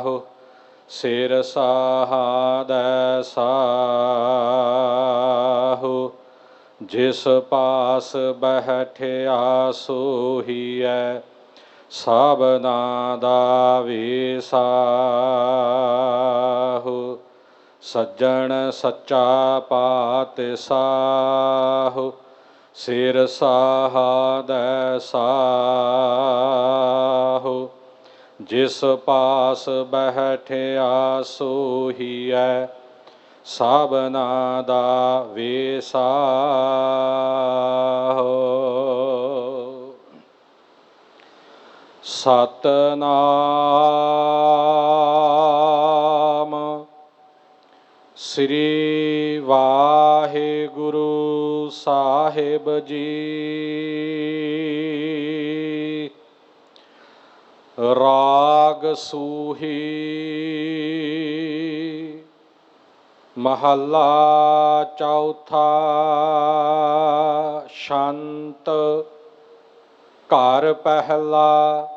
ਸਾਹੁ ਸਿਰ ਸਾਹਾਦੈ ਸਾਹੁ ਜਿਸ ਪਾਸ ਬਹਿਠਿਆ ਸੋਹੀਐ ਸਭਨਾ ਦਾ ਵਿਸਾਹੁ ਸੱਜਣ ਸੱਚਾ ਪਾਤਿਸਾਹੁ ਸਿਰ ਸਾਹਾਦੈ ਸਾਹੁ ਜਿਸ ਪਾਸ ਬਹਿਠਿਆ ਸੋਹੀਐ ਸਭਨਾ ਦਾ ਵਿਸਾਹੁ। ਸਤਿਨਾਮ ਸ੍ਰੀ ਵਾਹਿਗੁਰੂ ਸਾਹਿਬ ਜੀ। ਰਾਗ ਸੂਹੀ ਮਹੱਲਾ ਚੌਥਾ। ਛੰਤ ਘਰ ਪਹਿਲਾ